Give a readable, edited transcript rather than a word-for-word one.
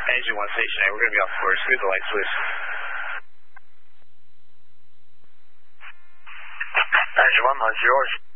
Engine 1 stationary. We're going to be off course. Leave the lights loose. Engine 1, mine's yours.